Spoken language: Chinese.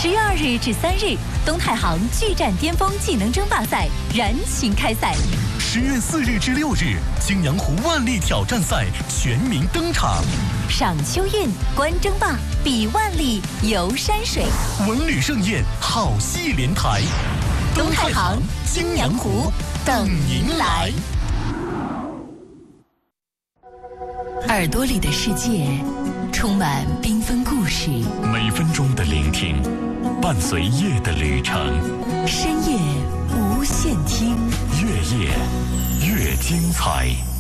12日至3日，东太行巨战巅峰技能争霸赛燃情开赛。 10月4日至6日，青阳湖万历挑战赛全民登场。 赏秋韵，观争霸，比万历，游山水， 文旅盛宴，好戏连台。 东太行青阳湖等您来。耳朵里的世界充满缤纷故事， 每分钟的聆听，伴随夜的旅程。 深夜无限听， 越夜越精彩。